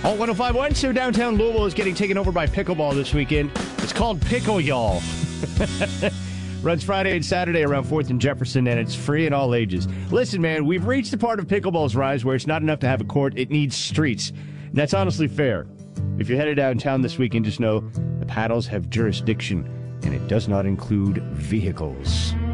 Oh, 105.1, so downtown Louisville is getting taken over by pickleball this weekend. It's called Pickle Y'all. Runs Friday and Saturday around 4th and Jefferson, and it's free in all ages. Listen, man, we've reached the part of pickleball's rise where it's not enough to have a court, it needs streets. And that's honestly fair. If you're headed downtown this weekend, just know the paddles have jurisdiction, and it does not include vehicles.